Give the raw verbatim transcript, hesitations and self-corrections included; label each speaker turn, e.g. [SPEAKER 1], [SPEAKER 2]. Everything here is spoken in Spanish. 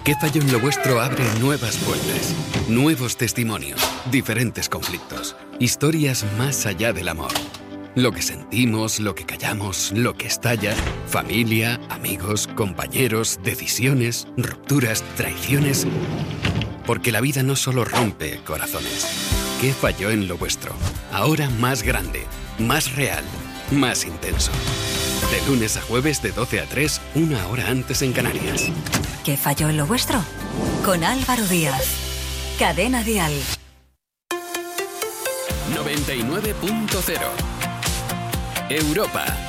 [SPEAKER 1] ¿Qué falló en lo vuestro? Abre nuevas puertas, nuevos testimonios, diferentes conflictos, historias más allá del amor. Lo que sentimos, lo que callamos, lo que estalla, familia, amigos, compañeros, decisiones, rupturas, traiciones. Porque la vida no solo rompe corazones. ¿Qué falló en lo vuestro? Ahora más grande, más real, más intenso. De lunes a jueves de doce a tres, una hora antes en Canarias.
[SPEAKER 2] ¿Qué falló en lo vuestro? Con Álvaro Díaz. Cadena Dial.
[SPEAKER 1] noventa y nueve punto cero. Europa.